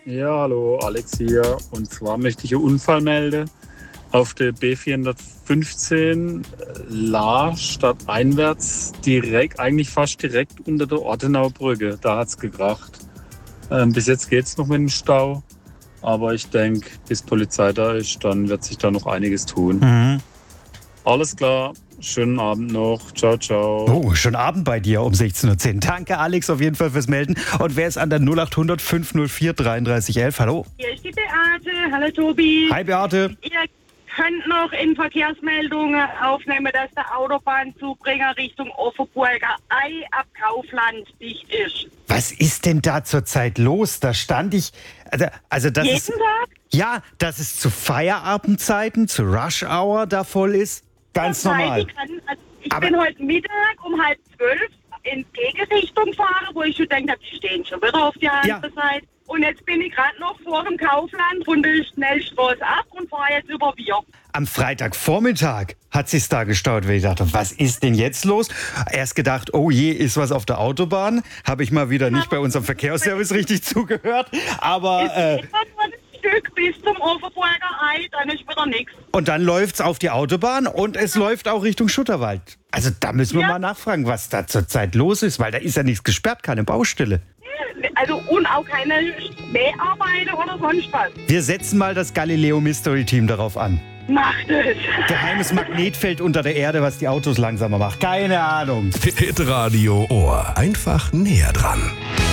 Ja, hallo, Alex hier. Und zwar möchte ich einen Unfall melden. Auf der B415 La stadteinwärts, eigentlich fast direkt unter der Ortenauer Brücke. Da hat es gekracht. Bis jetzt geht es noch mit dem Stau. Aber ich denke, bis Polizei da ist, dann wird sich da noch einiges tun. Alles klar. Schönen Abend noch. Ciao, ciao. Oh, schon Abend bei dir um 16.10 Uhr. Danke, Alex, auf jeden Fall fürs Melden. Und wer ist an der 0800 504 33 11? Hallo. Hier ist die Beate. Hallo Tobi. Hi, Beate. Ihr könnt noch in Verkehrsmeldungen aufnehmen, dass der Autobahnzubringer Richtung Offenburger Ei ab Kaufland dicht ist. Was ist denn da zurzeit los? Da stand ich. Also das Jeden ist. Tag? Ja, dass es zu Feierabendzeiten, zu Rush Hour da voll ist. Ganz Das normal. weiß ich bin heute Mittag um 11:30 in Gegenrichtung fahren, wo ich schon denke, die stehen schon wieder auf die andere Seite. Und jetzt bin ich gerade noch vor dem Kaufland von der Schnellstraße ab und fahre jetzt über Bier. Am Freitagvormittag hat sich's da gestaut, weil ich dachte, was ist denn jetzt los? Erst gedacht, oh je, ist was auf der Autobahn. Habe ich mal wieder nicht bei unserem Verkehrsservice richtig zugehört. Aber Stück bis zum Offenburger Ei, dann ist wieder nichts. und dann läuft's auf die Autobahn und es läuft auch Richtung Schutterwald. Also da müssen wir mal nachfragen, was da zurzeit los ist, weil da ist ja nichts gesperrt, keine Baustelle. Also und auch keine Mäharbeiter oder sonst was. Wir setzen mal das Galileo Mystery Team darauf an. Macht es. Geheimes Magnetfeld unter der Erde, was die Autos langsamer macht. Keine Ahnung. Hitradio Ohr. Einfach näher dran.